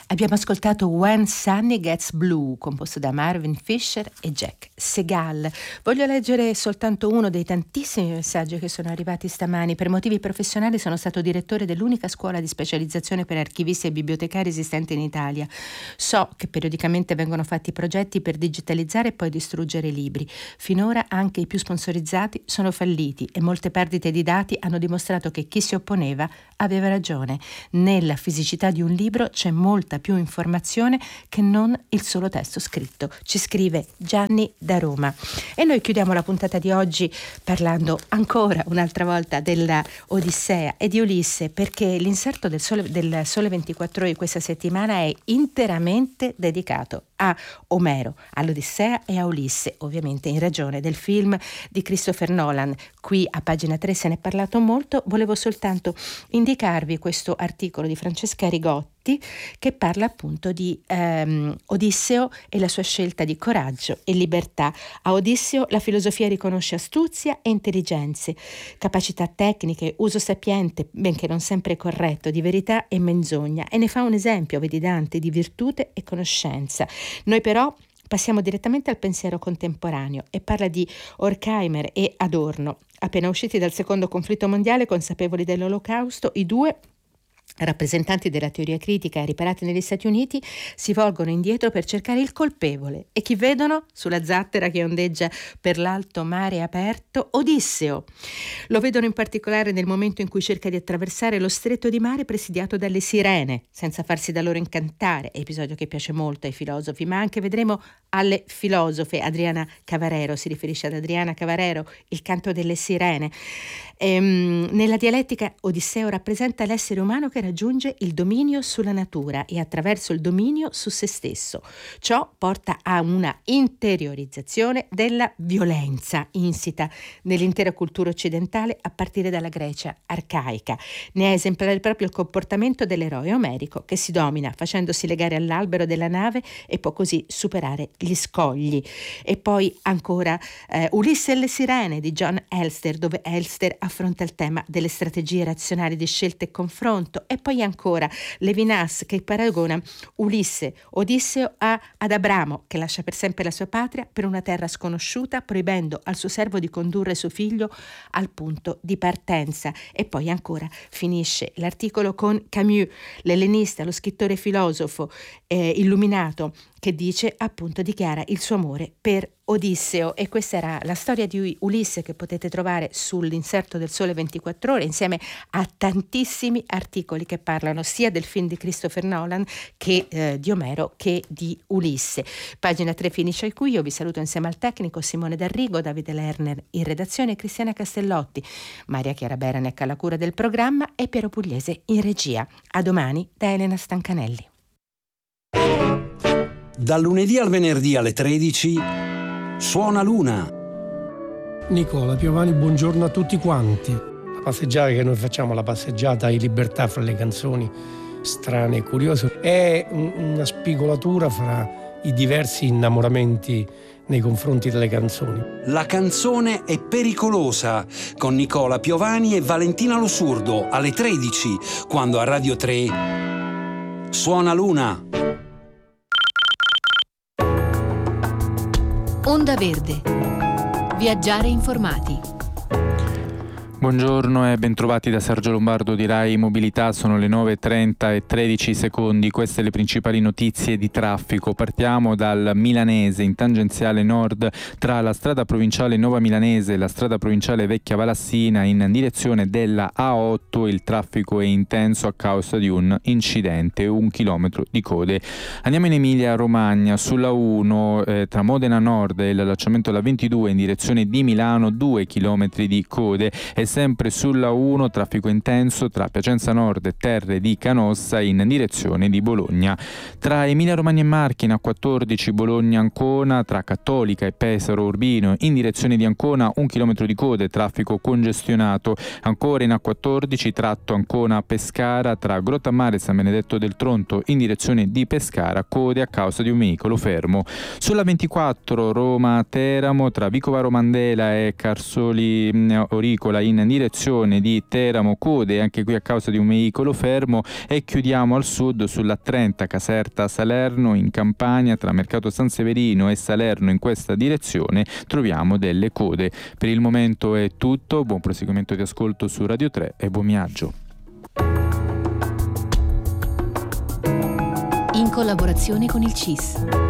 Abbiamo ascoltato When Sunny Gets Blue, composto da Marvin Fisher e Jack Segal. Voglio leggere soltanto uno dei tantissimi messaggi che sono arrivati stamani. Per motivi professionali sono stato direttore dell'unica scuola di specializzazione per archivisti e bibliotecari esistente in Italia. So che periodicamente vengono fatti progetti per digitalizzare e poi distruggere i libri. Finora anche i più sponsorizzati sono falliti e molte perdite di dati hanno dimostrato che chi si opponeva aveva ragione. Nella fisicità di un libro c'è molta più informazione che non il solo testo scritto, ci scrive Gianni da Roma. E noi chiudiamo la puntata di oggi parlando ancora un'altra volta della Odissea e di Ulisse, perché l'inserto del Sole 24 Ore di questa settimana è interamente dedicato a Omero, all'Odissea e a Ulisse, ovviamente in ragione del film di Christopher Nolan. Qui a pagina 3 se ne è parlato molto, volevo soltanto indicarvi questo articolo di Francesca Rigotti che parla appunto di Odisseo e la sua scelta di coraggio e libertà. A Odisseo la filosofia riconosce astuzia e intelligenze, capacità tecniche, uso sapiente, benché non sempre corretto, di verità e menzogna, e ne fa un esempio, vedi Dante, di virtute e conoscenza. Noi però passiamo direttamente al pensiero contemporaneo e parla di Horkheimer e Adorno. Appena usciti dal secondo conflitto mondiale, consapevoli dell'Olocausto, i due rappresentanti della teoria critica riparati negli Stati Uniti si volgono indietro per cercare il colpevole, e chi vedono sulla zattera che ondeggia per l'alto mare aperto? Odisseo. Lo vedono in particolare nel momento in cui cerca di attraversare lo stretto di mare presidiato dalle sirene senza farsi da loro incantare, episodio che piace molto ai filosofi, ma anche vedremo alle filosofe. Adriana Cavarero, si riferisce ad Adriana Cavarero, il canto delle sirene. Nella dialettica Odisseo rappresenta l'essere umano che raggiunge il dominio sulla natura e attraverso il dominio su se stesso. Ciò porta a una interiorizzazione della violenza insita nell'intera cultura occidentale a partire dalla Grecia arcaica. Ne è esemplare proprio il comportamento dell'eroe omerico che si domina facendosi legare all'albero della nave e può così superare gli scogli. E poi ancora Ulisse e le sirene di John Elster, dove Elster affronta il tema delle strategie razionali di scelta e confronto. E poi ancora Levinas che paragona Ulisse, Odisseo ad Abramo che lascia per sempre la sua patria per una terra sconosciuta, proibendo al suo servo di condurre suo figlio al punto di partenza. E poi ancora finisce l'articolo con Camus, l'ellenista, lo scrittore filosofo illuminato, che dice, appunto, dichiara il suo amore per Odisseo. E questa era la storia di Ulisse che potete trovare sull'inserto del Sole 24 Ore insieme a tantissimi articoli che parlano sia del film di Christopher Nolan che di Omero che di Ulisse. Pagina 3 finisce qui. Io vi saluto insieme al tecnico Simone D'Arrigo, Davide Lerner in redazione, Cristiana Castellotti, Maria Chiara Beranec alla cura del programma e Piero Pugliese in regia. A domani da Elena Stancanelli. Dal lunedì al venerdì alle 13 Suona Luna. Nicola Piovani, buongiorno a tutti quanti. La passeggiata che noi facciamo, la passeggiata in libertà fra le canzoni strane e curiose, è una spigolatura fra i diversi innamoramenti nei confronti delle canzoni. La canzone è pericolosa con Nicola Piovani e Valentina Lo Surdo alle 13, quando a Radio 3 Suona Luna. Onda Verde. Viaggiare informati. Buongiorno e bentrovati da Sergio Lombardo di Rai Mobilità. Sono le 9:30 e 13 secondi. Queste le principali notizie di traffico. Partiamo dal Milanese, in tangenziale nord tra la strada provinciale Nova Milanese e la strada provinciale Vecchia Valassina in direzione della A8. Il traffico è intenso a causa di un incidente, 1 chilometro di code. Andiamo in Emilia Romagna, sulla 1 tra Modena Nord e l'allacciamento alla 22 in direzione di Milano, 2 chilometri di code. E sempre sulla 1 traffico intenso tra Piacenza Nord e Terre di Canossa in direzione di Bologna. Tra Emilia Romagna e Marche in A14 Bologna-Ancona, tra Cattolica e Pesaro Urbino in direzione di Ancona, 1 chilometro di code, traffico congestionato. Ancora in A14 tratto Ancona-Pescara, tra Grottammare e San Benedetto del Tronto in direzione di Pescara, code a causa di un veicolo fermo. Sulla 24 Roma-Teramo, tra Vicovaro Mandela e Carsoli Oricola in in direzione di Teramo, code anche qui a causa di un veicolo fermo, e chiudiamo al sud sulla 30 Caserta Salerno in Campania, tra Mercato San Severino e Salerno in questa direzione troviamo delle code. Per il momento è tutto, buon proseguimento di ascolto su Radio 3 e buon viaggio. In collaborazione con il CIS.